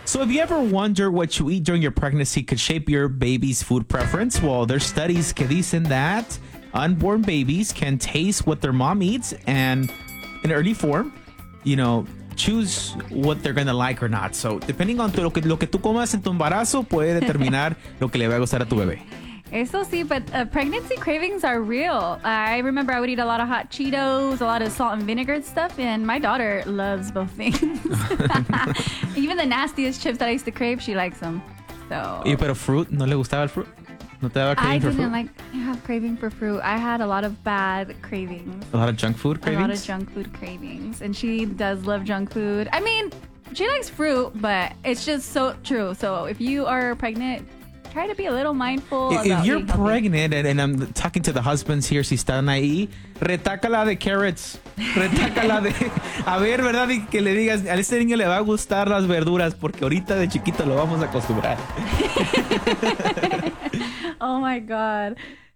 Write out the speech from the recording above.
So if you ever wonder what you eat during your pregnancy could shape your baby's food preference, well, there's studies que dicen that unborn babies can taste what their mom eats and in early form, choose what they're gonna like or not. So depending on lo que tú comas en tu embarazo puede determinar lo que le va a gustar a tu bebé. Eso sí, but pregnancy cravings are real. I remember I would eat a lot of hot Cheetos, a lot of salt and vinegar stuff, and my daughter loves both things. Even the nastiest chips that I used to crave, she likes them. So. Pero fruit, ¿no le gustaba el fruit? ¿No te daba craving for fruit? I didn't have craving for fruit. I had a lot of bad cravings. A lot of junk food cravings? A lot of junk food cravings. And she does love junk food. I mean, she likes fruit, but it's just so true. So if you are pregnant, try to be a little mindful. If you're pregnant, and I'm talking to the husbands here, si están ahí, retácala de carrots. Retácala de... A ver, ¿verdad? Y que le digas, a este niño le va a gustar las verduras porque ahorita de chiquito lo vamos a acostumbrar. Oh my God.